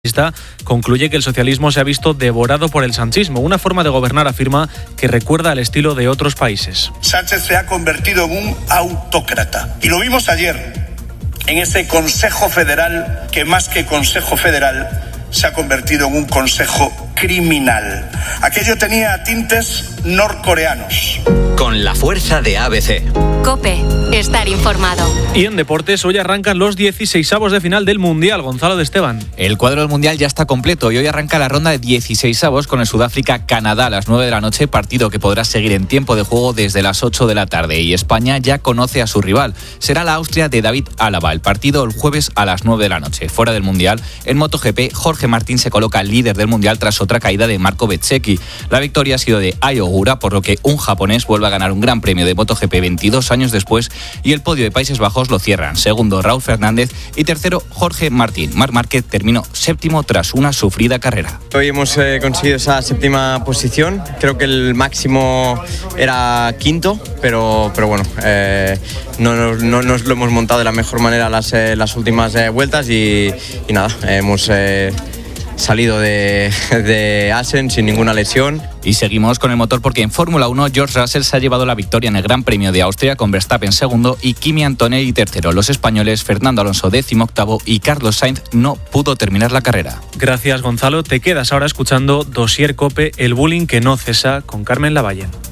concluye que el socialismo se ha visto devorado por el sanchismo, una forma de gobernar, afirma, que recuerda al estilo de otros países. Sánchez se ha convertido en un autócrata y lo vimos ayer en ese Consejo Federal que más que Consejo Federal se ha convertido en un consejo criminal. Aquello tenía tintes norcoreanos. Con la fuerza de ABC. COPE. Estar informado. Y en deportes, hoy arrancan los 16avos de final del Mundial. Gonzalo de Esteban. El cuadro del Mundial ya está completo y hoy arranca la ronda de 16avos con el Sudáfrica-Canadá a las 9 de la noche, partido que podrá seguir en tiempo de juego desde las 8 de la tarde. Y España ya conoce a su rival. Será la Austria de David Álava. El partido el jueves a las 9 de la noche. Fuera del Mundial, en MotoGP, Jorge Martín se coloca líder del Mundial tras otra caída de Marco Bezzecchi. La victoria ha sido de Ai Ogura, por lo que un japonés vuelve a ganar un gran premio de MotoGP 22 años después, y el podio de Países Bajos lo cierran. Segundo, Raúl Fernández, y tercero, Jorge Martín. Marc Márquez terminó séptimo tras una sufrida carrera. Hoy hemos conseguido esa séptima posición. Creo que el máximo era quinto, pero bueno, no nos lo hemos montado de la mejor manera las últimas vueltas y nada, hemos salido de Assen sin ninguna lesión. Y seguimos con el motor porque en Fórmula 1 George Russell se ha llevado la victoria en el Gran Premio de Austria con Verstappen segundo y Kimi Antonelli tercero. Los españoles Fernando Alonso 18º y Carlos Sainz no pudo terminar la carrera. Gracias, Gonzalo. Te quedas ahora escuchando Dossier COPE, el bullying que no cesa, con Carmen Lavalle.